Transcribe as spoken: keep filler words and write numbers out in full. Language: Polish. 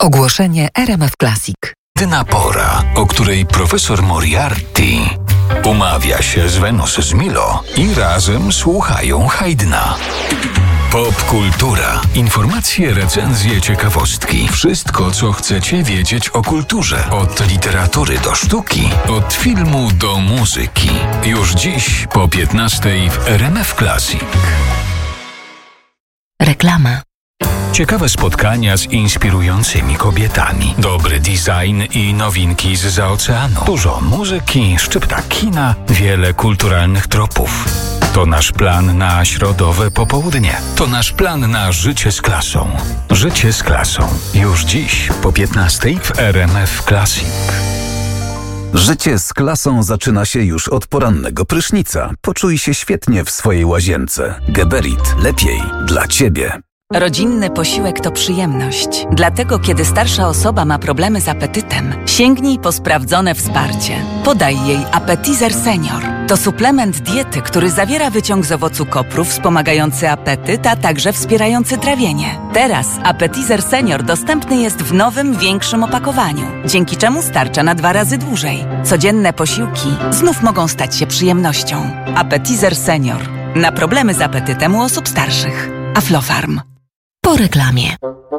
Ogłoszenie R M F Classic. Jedyna pora, o której profesor Moriarty umawia się z Wenus z Milo i razem słuchają Haydna. Popkultura. Informacje, recenzje, ciekawostki. Wszystko, co chcecie wiedzieć o kulturze. Od literatury do sztuki, od filmu do muzyki. Już dziś po piętnastej w R M F Classic. Reklama. Ciekawe spotkania z inspirującymi kobietami. Dobry design i nowinki zza oceanu. Dużo muzyki, szczypta kina, wiele kulturalnych tropów. To nasz plan na środowe popołudnie. To nasz plan na życie z klasą. Życie z klasą. Już dziś po piętnastej w R M F Classic. Życie z klasą zaczyna się już od porannego prysznica. Poczuj się świetnie w swojej łazience. Geberit. Lepiej dla Ciebie. Rodzinny posiłek to przyjemność. Dlatego, kiedy starsza osoba ma problemy z apetytem, sięgnij po sprawdzone wsparcie. Podaj jej Appetizer Senior. To suplement diety, który zawiera wyciąg z owocu kopru wspomagający apetyt, a także wspierający trawienie. Teraz Appetizer Senior dostępny jest w nowym, większym opakowaniu, dzięki czemu starcza na dwa razy dłużej. Codzienne posiłki znów mogą stać się przyjemnością. Appetizer Senior. Na problemy z apetytem u osób starszych. Aflofarm. Po reklamie.